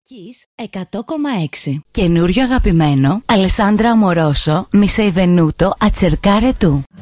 Kiss 100,6. Καινούριο αγαπημένο Αλεσάνδρα Αμορόσο, Mi sei venuto a cercare tu.